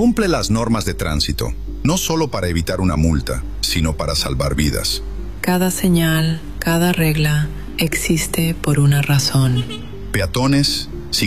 Cumple las normas de tránsito, no solo para evitar una multa, sino para salvar vidas. Cada señal, cada regla existe por una razón. Peatones,